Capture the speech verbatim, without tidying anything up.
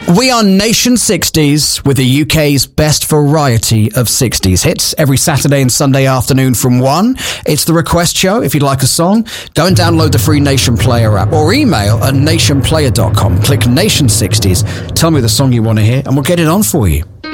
We are Nation sixties with the U K's best variety of sixties hits every Saturday and Sunday afternoon from one. It's the request show. If you'd like a song, go and download the free Nation Player app or email at nation player dot com. Click Nation sixties, tell me the song you want to hear, and we'll get it on for you.